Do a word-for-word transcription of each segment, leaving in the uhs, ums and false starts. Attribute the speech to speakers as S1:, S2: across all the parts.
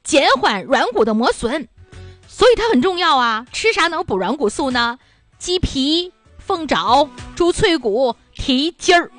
S1: 减缓软骨的磨损，所以它很重要啊。吃啥能补软骨素呢？鸡皮、凤爪、猪脆骨、蹄筋儿。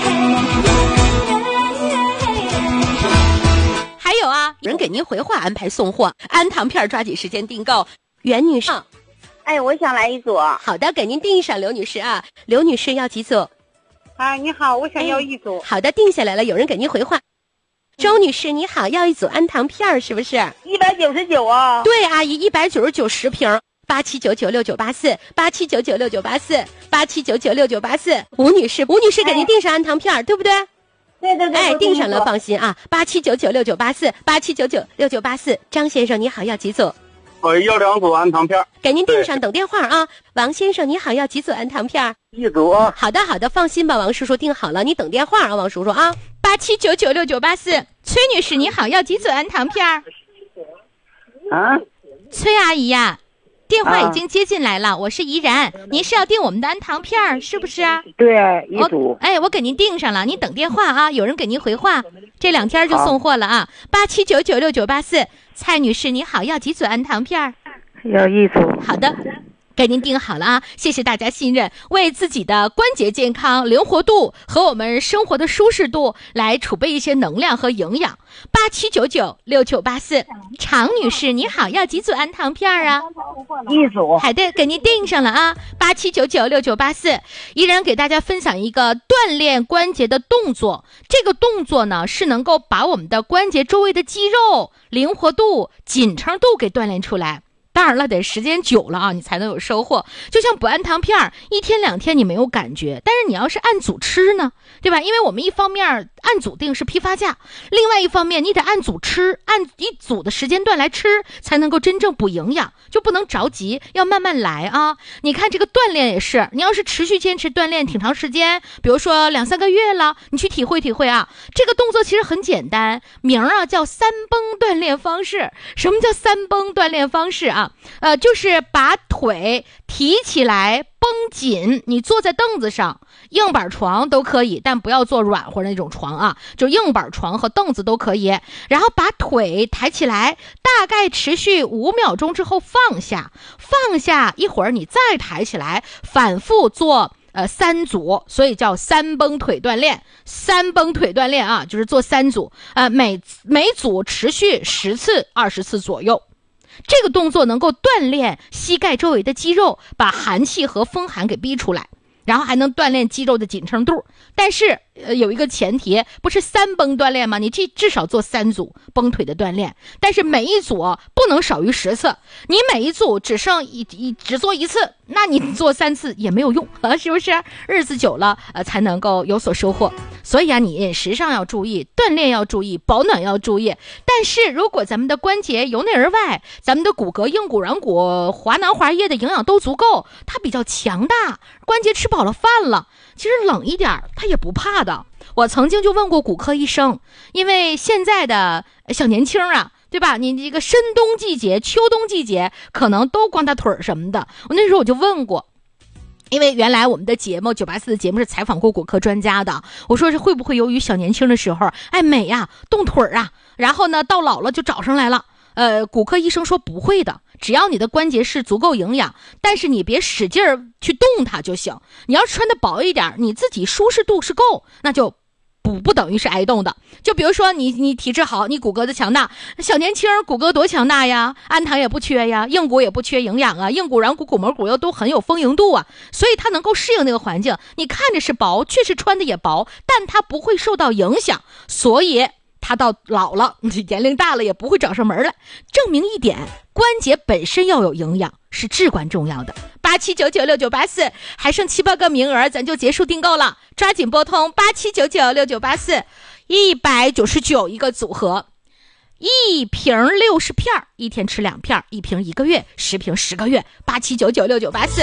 S1: 还有啊，有人给您回话安排送货，安糖片抓紧时间订购。袁女士，
S2: 哎，我想来一组。
S1: 好的，给您订上。刘女士啊，刘女士要几组？
S2: 啊，你好，我想要一组。
S1: 哎、好的，定下来了，有人给您回话。周女士你好，要一组安糖片是不是？
S2: 一百九十九啊。
S1: 对，阿姨，一百九十九十瓶。八七九九六九八四，八七九九六九八四，八七九九六九八四。吴女士，吴女士给您订上安糖片、哎，对不对？
S2: 对对对，
S1: 哎，订上了，放心啊。八七九九六九八四，八七九九六九八四。张先生你好，要几组？
S3: 我要两组安糖片，
S1: 给您订上，等电话啊。王先生你好，要几组安糖片？
S3: 一组啊。
S1: 好的好的，放心吧，王叔叔订好了，你等电话啊，王叔叔啊。八七九九六九八四。崔女士你好，要几组安糖片？
S3: 啊，
S1: 崔阿姨呀、啊。电话已经接进来了、啊、我是怡然，您是要订我们的安糖片是不是啊？
S2: 对，一组。
S1: 哎，我给您订上了，您等电话啊，有人给您回话，这两天就送货了啊。八七九九六九八四。蔡女士你好，要几组安糖片？
S2: 要一组。
S1: 好的，给您订好了啊，谢谢大家信任，为自己的关节健康、灵活度和我们生活的舒适度来储备一些能量和营养。八七九九六九八四。常女士你好，要几组安糖片啊？
S2: 一组。
S1: 好的，给您订上了啊。八七九九六九八四。依然给大家分享一个锻炼关节的动作，这个动作呢是能够把我们的关节周围的肌肉灵活度、紧撑度给锻炼出来。当然了，得时间久了啊，你才能有收获。就像补安糖片，一天两天你没有感觉，但是你要是按组吃呢，对吧？因为我们一方面按组定是批发价，另外一方面你得按组吃，按一组的时间段来吃，才能够真正补营养，就不能着急，要慢慢来啊。你看这个锻炼也是，你要是持续坚持锻炼挺长时间，比如说两三个月了，你去体会体会啊。这个动作其实很简单，名啊叫三绷锻炼方式。什么叫三绷锻炼方式啊？呃，就是把腿提起来绷紧，你坐在凳子上，硬板床都可以，但不要坐软和那种床啊，就硬板床和凳子都可以。然后把腿抬起来，大概持续五秒钟之后放下，放下一会儿你再抬起来，反复做呃三组，所以叫三绷腿锻炼。三绷腿锻炼啊，就是做三组，呃每每组持续十次、二十次左右。这个动作能够锻炼膝盖周围的肌肉，把寒气和风寒给逼出来，然后还能锻炼肌肉的紧撑度。但是呃，有一个前提，不是三绷锻炼吗？你这至少做三组绷腿的锻炼，但是每一组不能少于十次。你每一组只剩一一只做一次，那你做三次也没有用啊，是不是？日子久了，呃，才能够有所收获。所以啊，你饮食上要注意，锻炼要注意，保暖要注意。但是如果咱们的关节由内而外，咱们的骨骼、硬骨、软骨、滑囊、滑液的营养都足够，它比较强大，关节吃饱了饭了，其实冷一点它也不怕的。我曾经就问过骨科医生，因为现在的小年轻啊，对吧？你这个深冬季节、秋冬季节可能都光大腿什么的。我那时候我就问过，因为原来我们的节目九八四的节目是采访过骨科专家的，我说是会不会由于小年轻的时候爱美呀、动腿啊，然后呢到老了就找上来了。呃，骨科医生说不会的，只要你的关节是足够营养，但是你别使劲儿去动它就行。你要穿的薄一点，你自己舒适度是够，那就不不等于是挨冻的。就比如说你你体质好，你骨骼的强大，小年轻骨骼多强大呀，氨糖也不缺呀，硬骨也不缺营养啊，硬骨、软骨、骨膜骨又都很有丰盈度啊，所以它能够适应那个环境。你看着是薄，确实穿的也薄，但它不会受到影响，所以他到老了，年龄大了也不会找上门来。证明一点，关节本身要有营养是至关重要的。八七九九六九八四，还剩七八个名额，咱就结束订购了，抓紧拨通八七九九六九八四，一百九十九一个组合，一瓶六十片，一天吃两片，一瓶一个月，十瓶十个月。八七九九六九八四。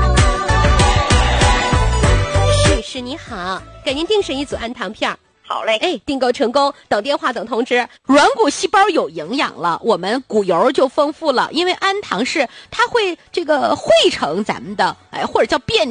S1: 女士你好，给您订上一组氨糖片。
S2: 好嘞，
S1: 哎，订购成功，等电话等通知。软骨细胞有营养了，我们骨油就丰富了，因为氨糖是它会这个汇成咱们的，哎，或者叫变